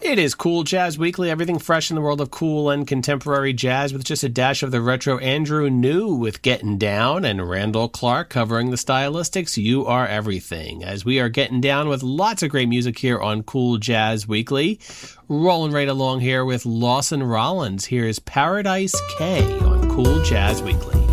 It is Cool Jazz Weekly, everything fresh in the world of cool and contemporary jazz with just a dash of the retro. Andrew New with Getting Down and Randall Clark covering the stylistics. You Are Everything. As we are getting down with lots of great music here on Cool Jazz Weekly. Rolling right along here with Lawson Rollins. Here's Paradise K on Cool Jazz Weekly.